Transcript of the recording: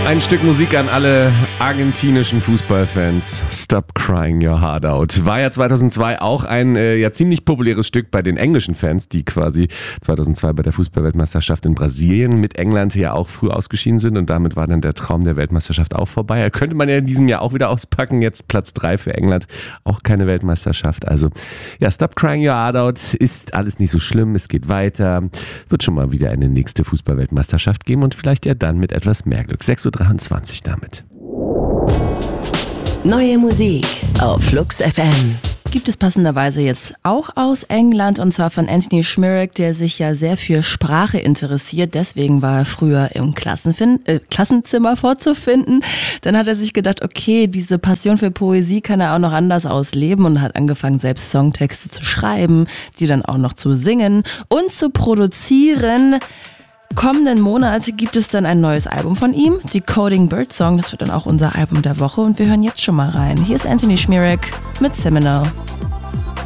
Ein Stück Musik an alle argentinischen Fußballfans. Stop Crying Your Heart Out. War ja 2002 auch ein ziemlich populäres Stück bei den englischen Fans, die quasi 2002 bei der Fußballweltmeisterschaft in Brasilien mit England ja auch früh ausgeschieden sind und damit war dann der Traum der Weltmeisterschaft auch vorbei. Da könnte man ja in diesem Jahr auch wieder auspacken. Jetzt Platz 3 für England, auch keine Weltmeisterschaft. Also ja, Stop Crying Your Heart Out, ist alles nicht so schlimm, es geht weiter. Wird schon mal wieder eine nächste Fußballweltmeisterschaft geben und vielleicht ja dann mit etwas mehr Glück. 6:23 Uhr damit. Neue Musik auf Flux FM. Gibt es passenderweise jetzt auch aus England und zwar von Anthony Schmierek, der sich ja sehr für Sprache interessiert. Deswegen war er früher im Klassenzimmer vorzufinden. Dann hat er sich gedacht, okay, diese Passion für Poesie kann er auch noch anders ausleben und hat angefangen, selbst Songtexte zu schreiben, die dann auch noch zu singen und zu produzieren. Kommenden Monat gibt es dann ein neues Album von ihm, Decoding Birdsong. Das wird dann auch unser Album der Woche und wir hören jetzt schon mal rein. Hier ist Anthony Schmierek mit Seminole.